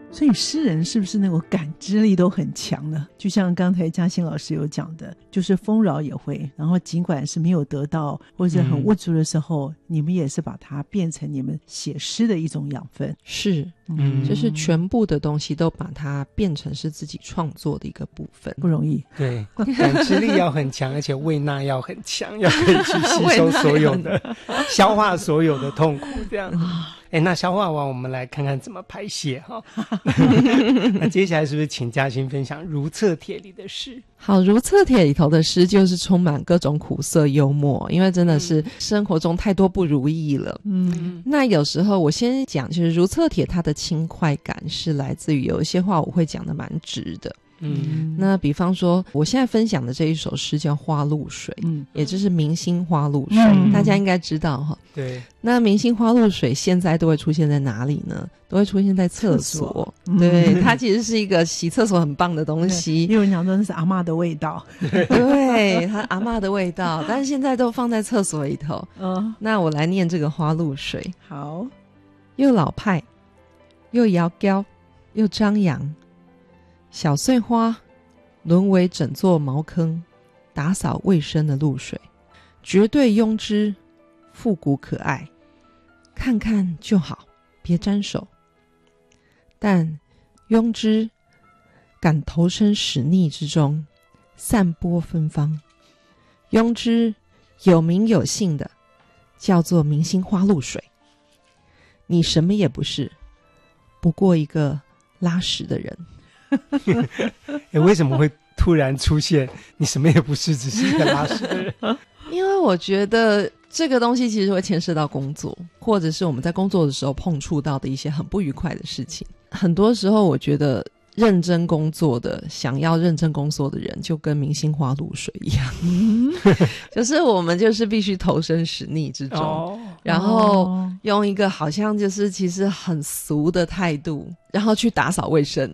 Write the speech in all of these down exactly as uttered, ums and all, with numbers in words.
所以诗人是不是那种感知力都很强呢？就像刚才嘉欣老师有讲的，就是丰饶也会，然后尽管是没有得到或者很无助的时候、嗯、你们也是把它变成你们写诗的一种养分。 是，嗯，就是全部的东西都把它变成是自己创作的一个部分， 不容易。 对，感知力要很强，而且胃纳要很强，要可以去吸收所有的消化所有的痛苦这样。哎，那消化完我们来看看怎么排泄哈。那接下来是不是请嘉欣分享如厕帖里的诗？ 好，如厕帖里头的诗就是充满各种苦涩幽默，因为真的是生活中太多不如意了。嗯，那有时候我先讲，就是如厕帖它的轻快感是来自于有一些话我会讲的蛮直的。嗯，那比方说我现在分享的这一首诗叫花露水，嗯，也就是明星花露水、嗯、大家应该知道哈。 对， 那明星花露水现在都会出现在哪里呢？都会出现在厕所。对、嗯、它其实是一个洗厕所很棒的东西， 有人讲说那是阿嬷的味道。 对，它阿嬷的味道，但是现在都放在厕所里头。嗯，那我来念这个花露水。 好， 又老派又摇娇又张扬，小碎花沦为整座茅坑，打扫卫生的露水，绝对庸脂，复古可爱，看看就好，别沾手。但庸脂敢投身屎溺之中，散播芬芳。庸脂有名有姓的叫做明星花露水，你什么也不是，不过一个拉屎的人。 欸、为什么会突然出现你什么也不是，只是一个拉屎的人？ 因为我觉得这个东西其实会牵涉到工作，或者是我们在工作的时候碰触到的一些很不愉快的事情。很多时候我觉得认真工作的想要认真工作的人就跟明星花露水一样、嗯、就是我们就是必须投身屎溺之中、哦、然后用一个好像就是其实很俗的态度然后去打扫卫生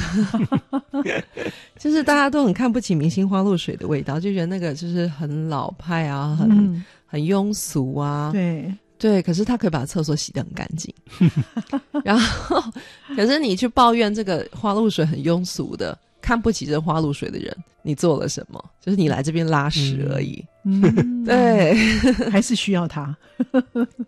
就是大家都很看不起明星花露水的味道，就觉得那个就是很老派啊，很、嗯、很庸俗啊。 对对，可是他可以把厕所洗得很干净然后可是你去抱怨这个花露水很庸俗的，看不起这花露水的人，你做了什么？就是你来这边拉屎而已。嗯，对还是需要它